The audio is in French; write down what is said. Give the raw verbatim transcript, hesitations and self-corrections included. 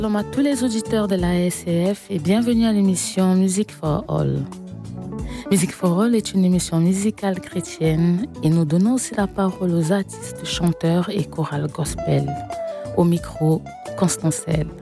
Shalom à tous les auditeurs de l'A S C F et bienvenue à l'émission Music for All. Music for All est une émission musicale chrétienne et nous donnons aussi la parole aux artistes, chanteurs et chorales gospel. Au micro, Constancelle.